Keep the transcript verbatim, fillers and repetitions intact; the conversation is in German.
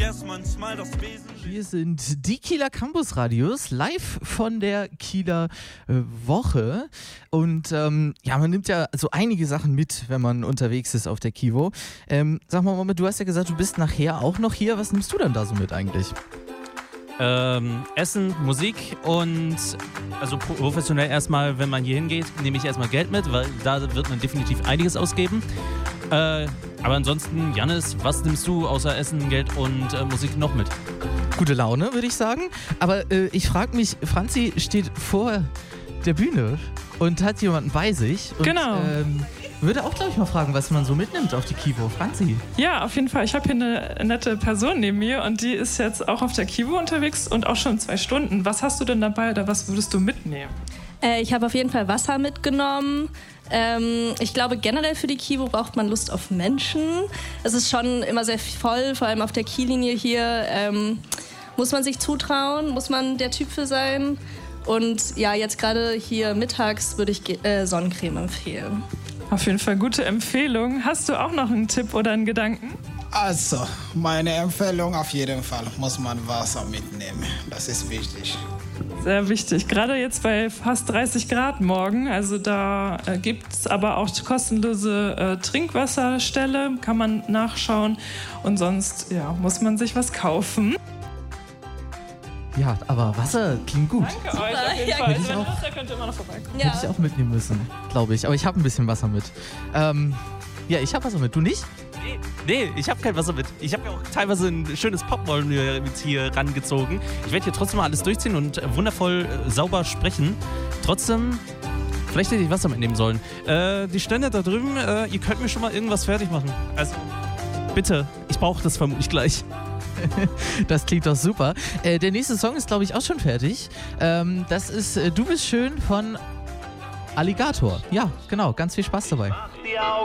vergesse manchmal das Wesentliche. Wir sind die Kieler Campus Radios, live von der Kieler äh, Woche. Und ähm, ja, man nimmt ja so einige Sachen mit, wenn man unterwegs ist auf der Kivo. Ähm, sag mal, Moment, du hast ja gesagt, du bist nachher auch noch hier. Was nimmst du denn da so mit eigentlich? Ähm, Essen, Musik und also professionell erstmal, wenn man hier hingeht, nehme ich erstmal Geld mit, weil da wird man definitiv einiges ausgeben. Äh, aber ansonsten, Jannis, was nimmst du außer Essen, Geld und äh, Musik noch mit? Gute Laune, würde ich sagen. Aber äh, ich frage mich, Franzi steht vor der Bühne und hat jemanden bei sich. Und, Genau. Ähm, würde auch, glaube ich, mal fragen, was man so mitnimmt auf die Kivo. Franzi. Ja, auf jeden Fall. Ich habe hier eine nette Person neben mir und die ist jetzt auch auf der Kivo unterwegs und auch schon zwei Stunden. Was hast du denn dabei oder was würdest du mitnehmen? Äh, ich habe auf jeden Fall Wasser mitgenommen. Ähm, ich glaube, generell für die Kivo braucht man Lust auf Menschen. Es ist schon immer sehr voll, vor allem auf der Kiellinie hier. Ähm, muss man sich zutrauen? Muss man der Typ für sein? Und ja, jetzt gerade hier mittags würde ich äh, Sonnencreme empfehlen. Auf jeden Fall gute Empfehlung. Hast du auch noch einen Tipp oder einen Gedanken? Also, meine Empfehlung auf jeden Fall muss man Wasser mitnehmen. Das ist wichtig. Sehr wichtig. Gerade jetzt bei fast dreißig Grad morgen. Also da äh, gibt es aber auch kostenlose äh, Trinkwasserstelle. Kann man nachschauen. Und sonst ja, muss man sich was kaufen. Ja, aber Wasser klingt gut. Danke euch auf jeden Ja, Fall. hätte ich Also, wenn auch. Wasser könnt ihr immer noch vorbeikommen. Ja. Hätte ich auch mitnehmen müssen, glaube ich. Aber ich habe ein bisschen Wasser mit. Ähm, ja, ich habe Wasser mit. Du nicht? Nee, nee ich habe kein Wasser mit. Ich habe ja auch teilweise ein schönes Popmollen mit hier rangezogen. Ich werde hier trotzdem mal alles durchziehen und äh, wundervoll äh, sauber sprechen. Trotzdem, vielleicht hätte ich Wasser mitnehmen sollen. Äh, die Stände da drüben, äh, ihr könnt mir schon mal irgendwas fertig machen. Also, bitte, ich brauche das vermutlich gleich. Das klingt doch super. Äh, der nächste Song ist, glaube ich, auch schon fertig. Ähm, das ist äh, Du bist schön von Alligator. Ja, genau. Ganz viel Spaß dabei.